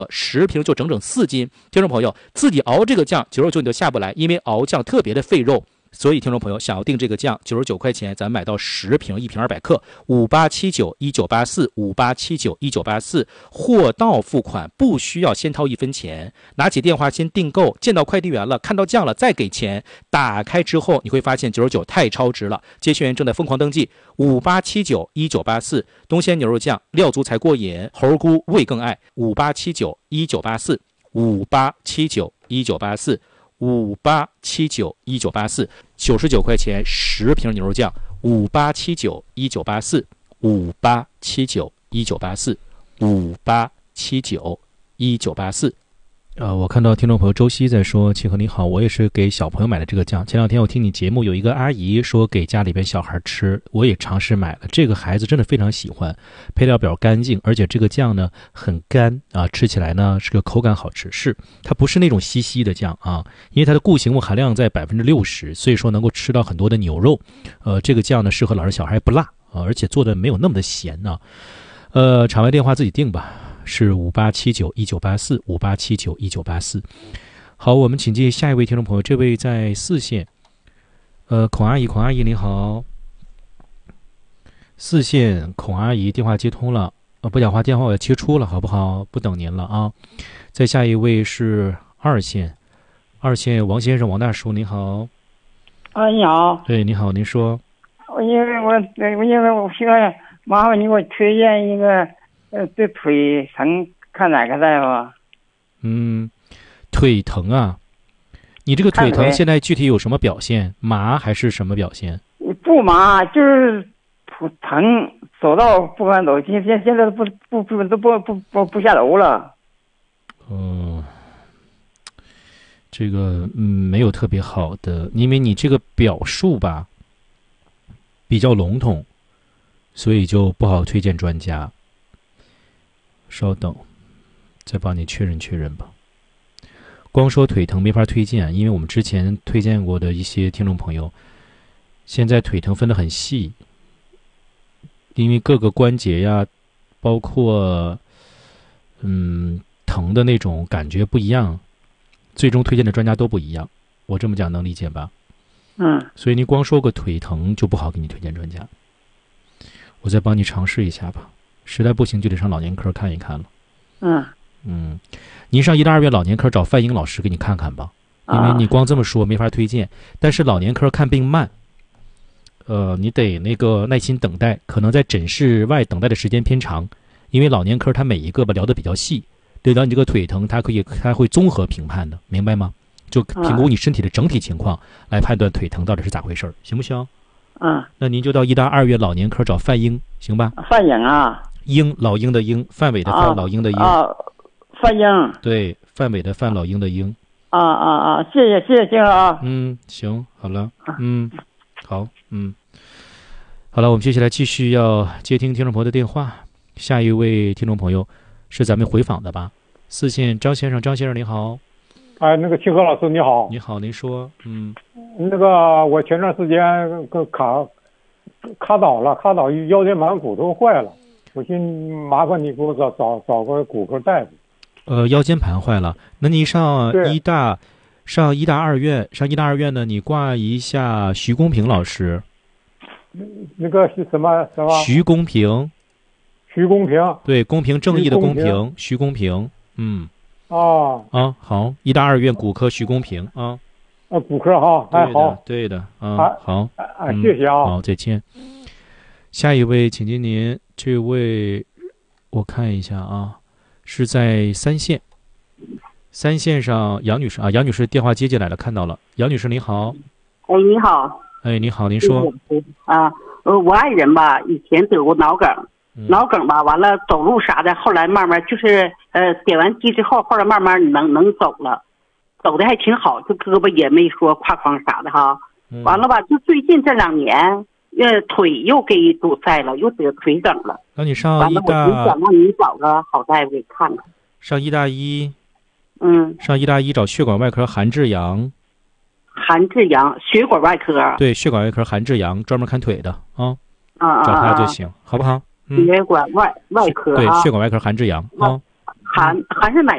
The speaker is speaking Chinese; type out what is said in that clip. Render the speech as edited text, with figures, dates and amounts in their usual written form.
10瓶就整整4斤。听众朋友，自己熬这个酱99你都下不来，因为熬酱特别的费肉。所以听众朋友想要订这个酱99块钱，咱买到10瓶，1瓶200克，58791984，58791984，货到付款，不需要先掏1分钱，拿起电话先订购，见到快递员了，看到酱了再给钱，打开之后你会发现99太超值了。接线员正在疯狂登记，58791984，东鲜牛肉酱，料足才过瘾，猴菇味更爱，58791984，58791984，58791984，99块钱10瓶牛肉酱，58791984，58791984，58791984。我看到听众朋友周希在说，庆和你好，我也是给小朋友买的这个酱。前2天我听你节目，有一个阿姨说给家里边小孩吃，我也尝试买了，这个孩子真的非常喜欢，配料表干净，而且这个酱呢很干啊，吃起来呢是个口感好吃，是它不是那种稀稀的酱啊，因为它的固形物含量在60%，所以说能够吃到很多的牛肉。这个酱呢适合老人小孩，不辣啊，而且做的没有那么的咸呢。场外电话自己定吧。是58791984，58791984。好，我们请接下一位听众朋友，这位在4线，孔阿姨你好。4线孔阿姨电话接通了，不讲话电话我要切出了，好不好？不等您了啊。再下一位是2线王先生，王大叔你好。 你好。 对，你好，您说。 因为我需要麻烦你给我推荐一个对腿疼看哪个大夫？ 腿疼啊，你这个腿疼现在具体有什么表现？麻还是什么表现？ 不麻，就是疼，走到不敢走，现在都不下楼了。 这个没有特别好的，因为你这个表述吧比较笼统，所以就不好推荐专家。稍等，再帮你确认吧。光说腿疼没法推荐，因为我们之前推荐过的一些听众朋友，现在腿疼分得很细，因为各个关节呀，包括疼的那种感觉不一样，最终推荐的专家都不一样。我这么讲能理解吧？所以你光说个腿疼就不好给你推荐专家，我再帮你尝试一下吧。实在不行就得上老年科看一看了。您上医大2院老年科找范英老师给你看看吧，因为你光这么说没法推荐。但是老年科看病慢，你得那个耐心等待，可能在诊室外等待的时间偏长，因为老年科他每一个吧聊得比较细，对到你这个腿疼他会综合评判的，明白吗？就评估你身体的整体情况来判断腿疼到底是咋回事，行不行？那您就到医大2院老年科找范英，行吧？ 范英啊。 老鹰的鹰，范伟的范，老鹰的鹰。 范英。对， 范伟的范，老鹰的鹰。 谢谢金啊。 行，好了。好，好了，我们接下来继续要接听听众朋友的电话。下一位听众朋友是咱们回访的吧？4线张先生你好。 那个庆和老师你好。 你好，您说。 那个我前段时间卡倒了，腰间盘骨头坏了。我寻麻烦你给我找个骨科大夫。 腰间盘坏了，那你上医大2院，呢，你挂一下徐公平老师。 那个是什么？ 徐公平。对，公平正义的公平，徐公平。好，医大2院骨科徐公平啊。 骨科哈，好。 对的好。 谢谢啊。 好，再见。下一位，请接您。这位我看一下啊，是在3线上杨女士啊，杨女士电话接进来了，看到了。杨女士你好。 你好。 你好，您说。 我爱人吧以前得过脑梗，吧完了走路啥的，后来慢慢就是点完滴之后，后来慢慢能走了，走的还挺好，就胳膊也没说挎筐啥的哈。完了吧，就最近这2年。腿又给堵塞了，又得腿梗了。 那你上医大， 我想让你找个好大夫给看看。 上医大1，上医大1找血管外科韩志阳，血管外科。对，血管外科韩志阳专门看腿的啊。找他就行，好不好？ 血管外科。 对，血管外科韩志阳啊。 含是哪